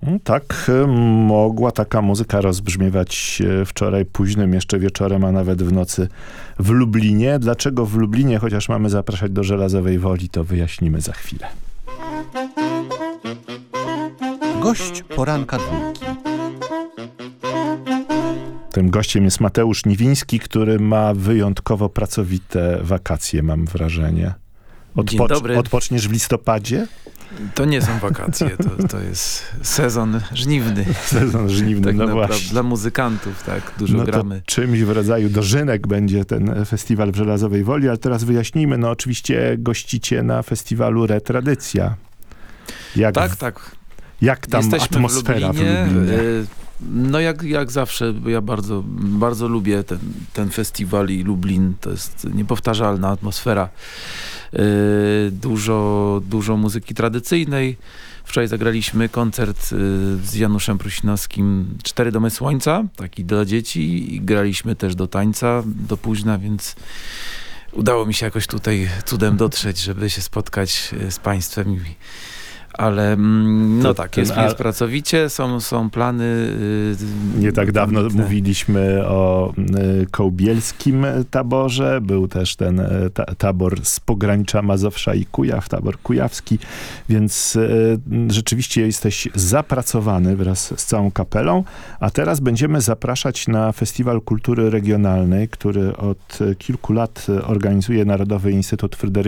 Tak, mogła taka muzyka rozbrzmiewać wczoraj późnym jeszcze wieczorem, a nawet w nocy w Lublinie. Dlaczego w Lublinie, chociaż mamy zapraszać do Żelazowej Woli, to wyjaśnimy za chwilę. Gość poranka dwójki. Tym gościem jest Mateusz Niwiński, który ma wyjątkowo pracowite wakacje, mam wrażenie. Dzień dobry. Odpoczniesz w listopadzie? To nie są wakacje, to jest sezon żniwny. Sezon żniwny, tak no naprawdę, właśnie. dla muzykantów, tak, dużo No gramy. to czymś w rodzaju dożynek będzie ten festiwal w Żelazowej Woli, ale teraz wyjaśnijmy, no oczywiście gościcie na festiwalu Retradycja. Tak. Jak tam Jesteśmy atmosfera w Lublinie? No jak zawsze, ja bardzo lubię ten festiwal i Lublin, to jest niepowtarzalna atmosfera. Dużo muzyki tradycyjnej. Wczoraj zagraliśmy koncert z Januszem Prusinowskim 4 Domy Słońca, taki dla dzieci, i graliśmy też do tańca do późna, więc udało mi się jakoś tutaj cudem dotrzeć, żeby się spotkać z państwem. Ale no tak, jest pracowicie, są plany. Nie tak dawno mówiliśmy o kołbielskim taborze, był też ten tabor z pogranicza Mazowsza i Kujaw, tabor kujawski, więc rzeczywiście jesteś zapracowany wraz z całą kapelą, a teraz będziemy zapraszać na Festiwal Kultury Regionalnej, który od kilku lat organizuje Narodowy Instytut Fryderyka